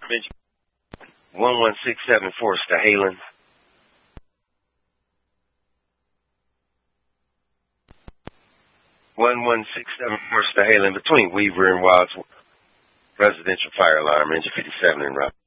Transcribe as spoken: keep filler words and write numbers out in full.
one one six seven Forster Halen. one one six seven Forster Halen between Weaver and Wilds. Residential fire alarm, engine fifty-seven and Rock.